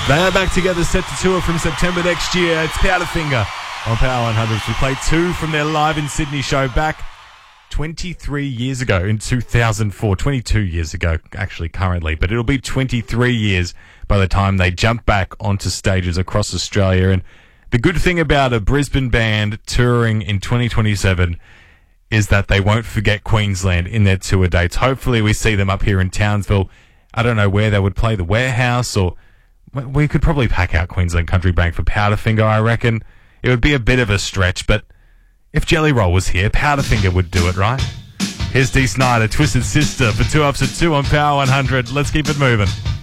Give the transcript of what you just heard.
They are back together, set to tour from September next year. It's Powderfinger on Power 100. We played two from their Live in Sydney show back 23 years ago in 2004. 22 years ago, actually, currently. But it'll be 23 years by the time they jump back onto stages across Australia. And the good thing about a Brisbane band touring in 2027 is that they won't forget Queensland in their tour dates. Hopefully we see them up here in Townsville. I don't know where they would play, the Warehouse, or we could probably pack out Queensland Country Bank for Powderfinger, I reckon. It would be a bit of a stretch, but if Jelly Roll was here, Powderfinger would do it, right? Here's Dee Snider, Twisted Sister for 2 Ups at 2 on Power 100. Let's keep it moving.